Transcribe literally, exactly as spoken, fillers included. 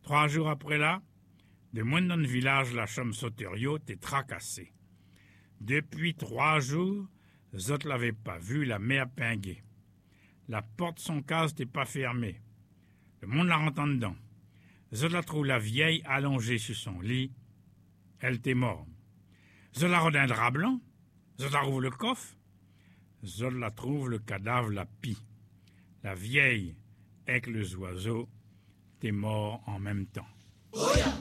Trois jours après là, de moins dans le village, la chambre sauterio t'est tracassée. Depuis trois jours, zot l'avait pas vu, la mère pinguée. La porte de son case t'est pas fermée. Le monde la rentre en dedans. Zot la trouve la vieille allongée sur son lit. Elle t'est morte. Zot la rôde un drap blanc. Zot la rouvre le coffre. Zot la trouve le cadavre la pie. La vieille, avec les oiseaux, t'es mort en même temps.